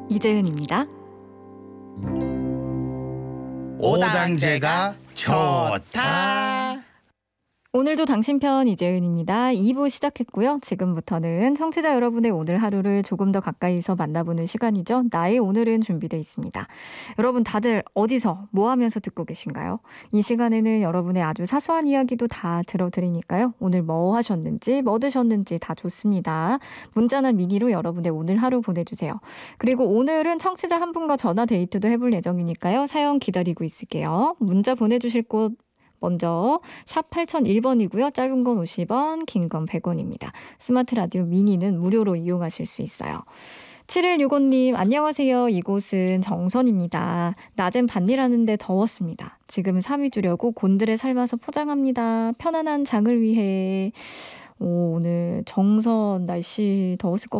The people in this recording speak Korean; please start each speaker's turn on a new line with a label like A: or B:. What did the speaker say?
A: 이재은입니다.
B: 오당제가 좋다.
A: 오늘도 당신 편 이재은입니다. 2부 시작했고요. 지금부터는 청취자 여러분의 오늘 하루를 조금 더 가까이서 만나보는 시간이죠. 나의 오늘은 준비되어 있습니다. 여러분 다들 어디서 뭐 하면서 듣고 계신가요? 이 시간에는 여러분의 아주 사소한 이야기도 다 들어드리니까요. 오늘 뭐 하셨는지 뭐 드셨는지 다 좋습니다. 문자나 미니로 여러분의 오늘 하루 보내주세요. 그리고 오늘은 청취자 한 분과 전화 데이트도 해볼 예정이니까요. 사연 기다리고 있을게요. 문자 보내주실 곳 먼저 샵 8001번이고요. 짧은 건 50원, 긴 건 100원입니다. 스마트 라디오 미니는 무료로 이용하실 수 있어요. 7165님 안녕하세요. 이곳은 정선입니다. 낮엔 밭일하는데 더웠습니다. 지금은 삼이 주려고 곤드레 삶아서 포장합니다. 편안한 장을 위해. 오늘 정선 날씨 더웠을 것